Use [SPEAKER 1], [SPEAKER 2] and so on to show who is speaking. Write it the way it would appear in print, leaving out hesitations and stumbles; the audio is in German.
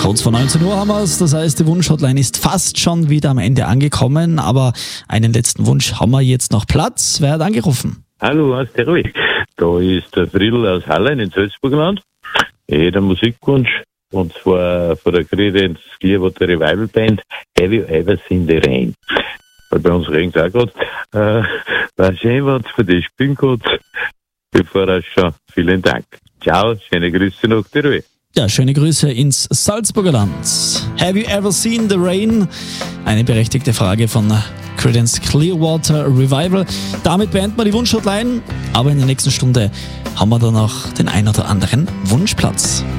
[SPEAKER 1] Kurz vor 19 Uhr haben wir es, das heißt, die Wunsch-Hotline ist fast schon wieder am Ende angekommen, aber einen letzten Wunsch haben wir jetzt noch Platz. Wer hat angerufen?
[SPEAKER 2] Hallo, aus Tirol. Da ist der Friedl aus Hallein in Salzburgerland. Ich hätte einen Musikwunsch, und zwar von der Creedence Clearwater Revival Band, Have You Ever Seen the Rain? Weil bei uns regnet es auch gerade. War schön, wenn es für dich spielen könnt. Bevor das schon. Vielen Dank. Ciao, schöne Grüße nach Tirol.
[SPEAKER 1] Ja, schöne Grüße ins Salzburgerland. Have you ever seen the rain? Eine berechtigte Frage von Creedence Clearwater Revival. Damit beenden wir die Wunsch-Hotline, aber in der nächsten Stunde haben wir dann noch den ein oder anderen Wunschplatz.